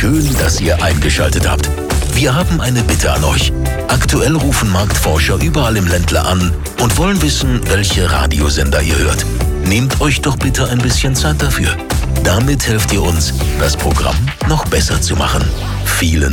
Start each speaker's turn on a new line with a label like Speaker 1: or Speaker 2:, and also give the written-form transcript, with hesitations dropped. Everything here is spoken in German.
Speaker 1: Schön, dass ihr eingeschaltet habt. Wir haben eine Bitte an euch. Aktuell rufen Marktforscher überall im Ländler an und wollen wissen, welche Radiosender ihr hört. Nehmt euch doch bitte ein bisschen Zeit dafür. Damit helft ihr uns, das Programm noch besser zu machen. Vielen